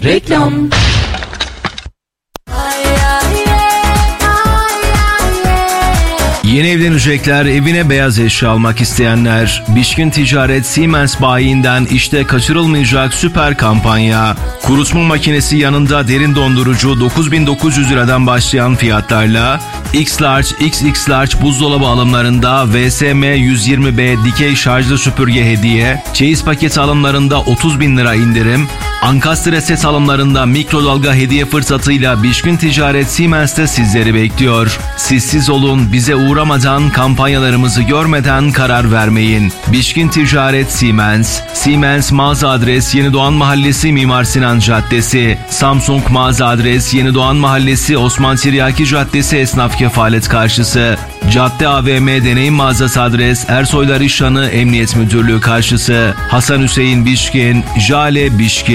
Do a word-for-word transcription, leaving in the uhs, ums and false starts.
Reklam. Yeni evlenecekler, evine beyaz eşya almak isteyenler, Bişkin Ticaret Siemens bayiinden işte kaçırılmayacak süper kampanya. Kurutma makinesi yanında derin dondurucu dokuz bin dokuz yüz liradan başlayan fiyatlarla X-Large, X X Large buzdolabı alımlarında V S M yüz yirmi B dikey şarjlı süpürge hediye, çeyiz paketi alımlarında otuz bin lira indirim, Ankastre set alımlarında mikrodalga hediye fırsatıyla Bişkin Ticaret Siemens'te sizleri bekliyor. Sizsiz olun, bize uğramadan, kampanyalarımızı görmeden karar vermeyin. Bişkin Ticaret Siemens, Siemens mağaza adres Yenidoğan Mahallesi Mimar Sinan Caddesi, Samsung mağaza adres Yenidoğan Mahallesi Osman Tiryaki Caddesi Esnaf Kefalet Karşısı, Cadde A V M Deneyim Mağazası adres Ersoylar İşhanı Emniyet Müdürlüğü Karşısı, Hasan Hüseyin Bişkin, Jale Bişkin.